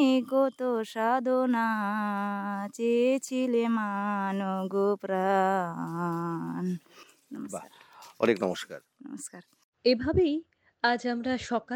কত সাধনা চেয়েছিলে মানগো প্রাণ। বাহ! নমস্কার। অনেক নমস্কার। নমস্কার। এভাবেই আজ আমরা সকাল